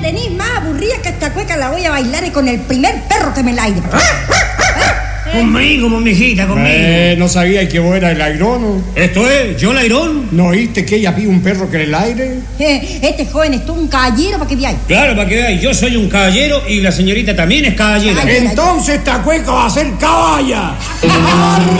venís más aburrida que esta cueca la voy a bailar y con el primer perro que me la aire. Conmigo, mijita, conmigo. No sabía que vos eras el airón. ¿Esto es? ¿Yo el airón? ¿No oíste que ella pide un perro que el aire? Este joven es todo un caballero para que veáis. Claro, para que veáis. Yo soy un caballero y la señorita también es caballera. Entonces esta cueca va a ser caballa.